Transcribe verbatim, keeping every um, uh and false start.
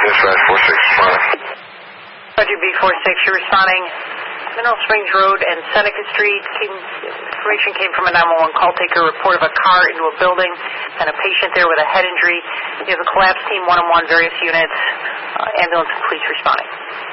Dispatch four six responding. Roger, B four six, you're responding. Mineral Springs Road and Seneca Street. Came, information came from a nine one one call taker, report of a car into a building and a patient there with a head injury. You have a collapse team, one on one, various units, uh, ambulance and police responding.